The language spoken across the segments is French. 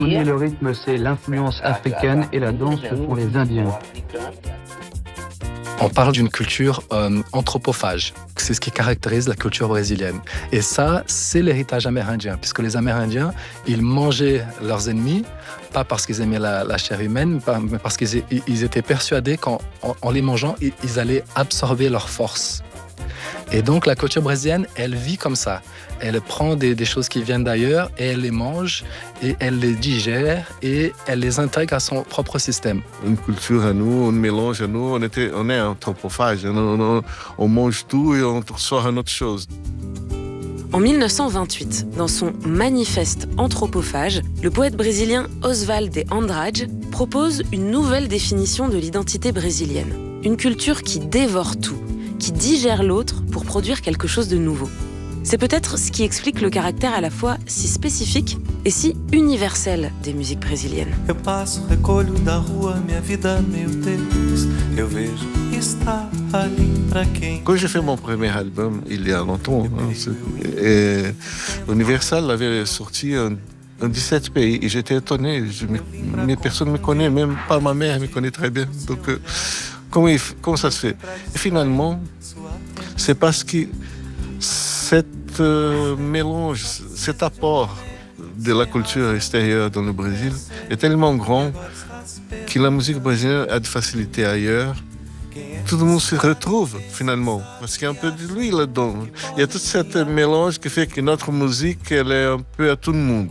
Le rythme, c'est l'influence africaine et la danse, ce sont les Indiens. On parle d'une culture anthropophage. C'est ce qui caractérise la culture brésilienne. Et ça, c'est l'héritage amérindien, puisque les Amérindiens, ils mangeaient leurs ennemis, pas parce qu'ils aimaient la chair humaine, mais parce qu'ils étaient persuadés qu'en les mangeant, ils allaient absorber leur force. Et donc la culture brésilienne, elle vit comme ça. Elle prend des choses qui viennent d'ailleurs et elle les mange et elle les digère et elle les intègre à son propre système. Une culture à nous, un mélange à nous, on est anthropophage, on mange tout et on sort une autre chose. En 1928, dans son Manifeste anthropophage, le poète brésilien Oswald de Andrade propose une nouvelle définition de l'identité brésilienne. Une culture qui dévore tout, qui digère l'autre pour produire quelque chose de nouveau. C'est peut-être ce qui explique le caractère à la fois si spécifique et si universel des musiques brésiliennes. Eu passo, recolho da rua minha vida, meu Deus, eu vejo está ali pra quem. Quand j'ai fait mon premier album, il y a longtemps, Universal avait sorti en 17 pays et j'étais étonné. Mais personne ne me connaît, même pas ma mère me connaît très bien. Donc, comment ça se fait? Et finalement, c'est parce que cet mélange, cet apport de la culture extérieure dans le Brésil est tellement grand que la musique brésilienne a de facilité ailleurs. Tout le monde se retrouve finalement, parce qu'il y a un peu de lui là-dedans. Il y a tout ce mélange qui fait que notre musique, elle est un peu à tout le monde.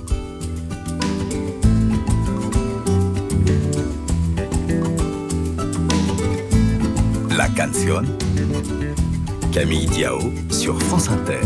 La Canción, Camille Diao sur France Inter.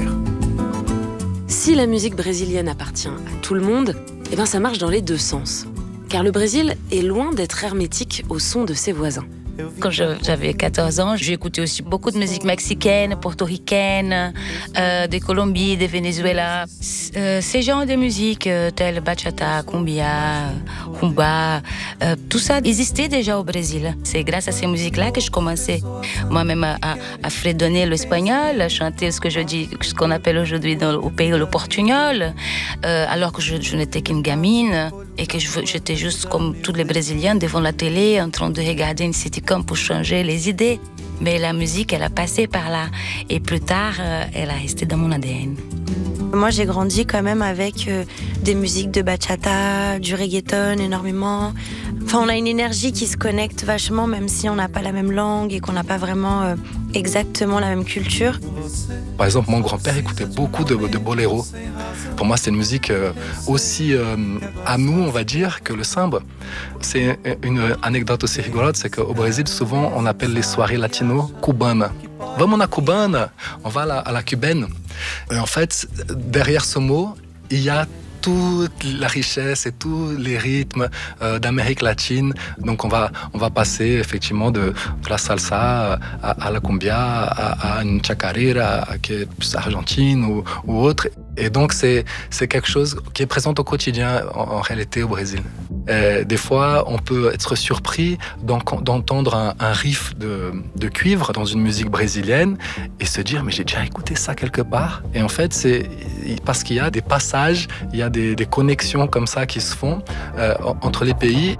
Si la musique brésilienne appartient à tout le monde, eh ben ça marche dans les deux sens. Car le Brésil est loin d'être hermétique au son de ses voisins. Quand j'avais 14 ans, j'ai écouté aussi beaucoup de musique mexicaine, portoricaine, de Colombie, de Venezuela. Ces genres de musique tels bachata, cumbia, rumba, tout ça existait déjà au Brésil. C'est grâce à ces musiques-là que je commençais moi-même à fredonner l'espagnol, à chanter ce qu'on appelle aujourd'hui au pays le portugnol, alors que je n'étais qu'une gamine et que j'étais juste comme tous les Brésiliens devant la télé en train de regarder une sitcom pour changer les idées. Mais la musique, elle a passé par là. Et plus tard, elle a resté dans mon ADN. Moi, j'ai grandi quand même avec des musiques de bachata, du reggaeton énormément. Enfin, on a une énergie qui se connecte vachement, même si on n'a pas la même langue et qu'on n'a pas vraiment exactement la même culture. Par exemple, mon grand-père écoutait beaucoup de boléros. Pour moi, c'est une musique aussi à nous, on va dire, que le samba. C'est une anecdote aussi rigolote, c'est qu'au Brésil, souvent, on appelle les soirées latino cubanas. Vamos na cubana, on va à la cubaine. Et en fait, derrière ce mot, il y a toute la richesse et tous les rythmes d'Amérique latine. Donc on va passer effectivement de la salsa à la cumbia, à une chacarera qui est plus argentine ou autre. Et donc c'est quelque chose qui est présent au quotidien en réalité au Brésil. Et des fois, on peut être surpris d'entendre un riff de cuivre dans une musique brésilienne et se dire mais j'ai déjà écouté ça quelque part. Et en fait, c'est parce qu'il y a des passages, il y a des connexions comme ça qui se font entre les pays.